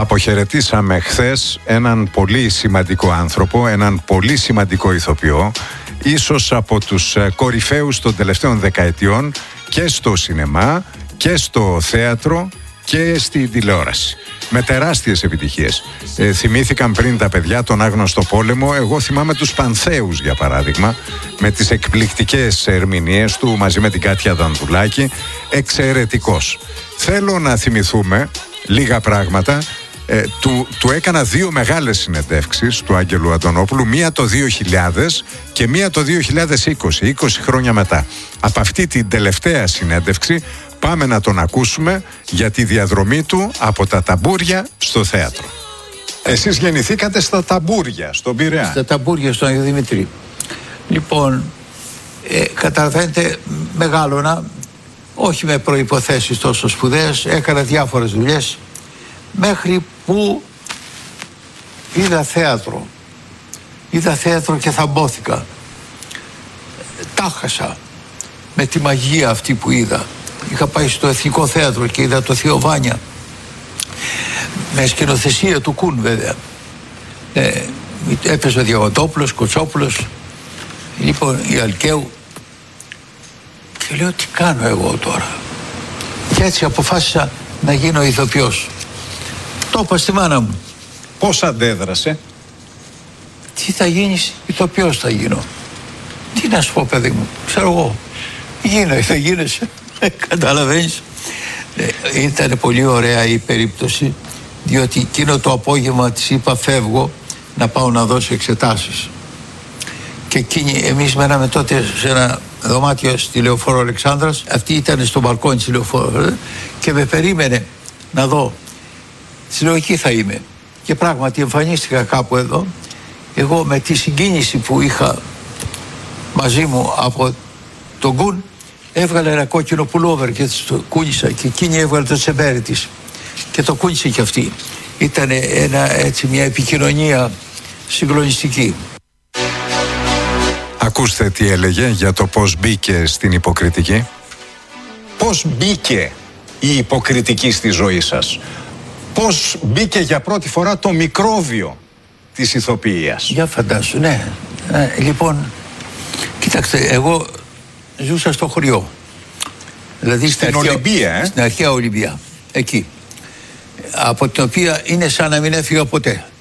Αποχαιρετήσαμε χθες έναν πολύ σημαντικό άνθρωπο, έναν πολύ σημαντικό ηθοποιό, ίσως από τους κορυφαίους των τελευταίων δεκαετιών και στο σινεμά και στο θέατρο και στην τηλεόραση. Με τεράστιες επιτυχίες. Θυμήθηκαν πριν τα παιδιά τον Άγνωστο Πόλεμο. Εγώ θυμάμαι τους Πανθέους, για παράδειγμα, με τις εκπληκτικές ερμηνείες του μαζί με την Κάτια Δανδουλάκη. Εξαιρετικός. Θέλω να θυμηθούμε λίγα πράγματα. Του έκανα 2 μεγάλες συνεντεύξεις του Άγγελου Αντωνόπουλου, μία το 2000 και μία το 2020, 20 χρόνια μετά. Από αυτή την τελευταία συνέντευξη πάμε να τον ακούσουμε για τη διαδρομή του από τα ταμπούρια στο θέατρο. Εσείς γεννηθήκατε στα ταμπούρια, στον Πειραιά. Στα ταμπούρια, στον Άγιο Δημητρή. Λοιπόν, καταλαβαίνετε, μεγάλωνα, όχι με προϋποθέσεις τόσο σπουδαίες, έκανα διάφορες δουλειές, μέχρι που είδα θέατρο και θαμπόθηκα. Τα χάσα με τη μαγεία αυτή που είδα. Είχα πάει στο Εθνικό Θέατρο και είδα το Θείο Βάνια, με σκηνοθεσία του Κουν, βέβαια. Έπαιζε ο Διαμαντόπουλος, Κοτσόπουλος, λοιπόν η Αλκαίου, και λέω τι κάνω εγώ τώρα. Και έτσι αποφάσισα να γίνω ηθοποιός. Το είπα στη μάνα μου. Πώς αντέδρασε? Τι θα γίνεις? Ηθοποιός θα γίνω. Τι να σου πω, παιδί μου, ξέρω εγώ. Γίνω ή θα γίνεσαι. Καταλαβαίνεις. Ήταν πολύ ωραία η περίπτωση, διότι εκείνο το απόγευμα της είπα φεύγω να πάω να δώσω εξετάσεις. Και εκείνη, εμείς μέναμε τότε σε ένα δωμάτιο στη Λεωφόρο Αλεξάνδρας. Αυτή ήταν στο μπαλκόνι της Λεωφόρου και με περίμενε να δω. Της λέω εκεί θα είμαι. Και πράγματι εμφανίστηκα κάπου εδώ. Εγώ με τη συγκίνηση που είχα μαζί μου από τον Κουν, έβγαλε ένα κόκκινο πουλόβερ και το κούνησα, και εκείνη έβγαλε το τσεμπέρι της και το κούνησε και αυτή. Ήταν μια επικοινωνία συγκλονιστική. Ακούστε τι έλεγε για το πώς μπήκε στην υποκριτική. Πώς μπήκε η υποκριτική στη ζωή σας? Πώς μπήκε για πρώτη φορά το μικρόβιο της ηθοποιίας? Για φαντάσου, ναι. Λοιπόν, κοιτάξτε, εγώ ζούσα στο χωριό. Δηλαδή στην Ολυμπία, στην αρχαία Ολυμπία. Εκεί. Από την οποία είναι σαν να μην έφυγα ποτέ.